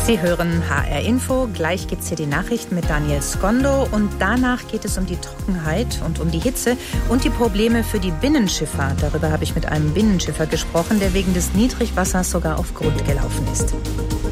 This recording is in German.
Sie hören HR Info. Gleich gibt es hier die Nachrichten mit Daniel Skondo. Und danach geht es um die Trockenheit und um die Hitze und die Probleme für die Binnenschifffahrt. Darüber habe ich mit einem Binnenschiffer gesprochen, der wegen des Niedrigwassers sogar auf Grund gelaufen ist.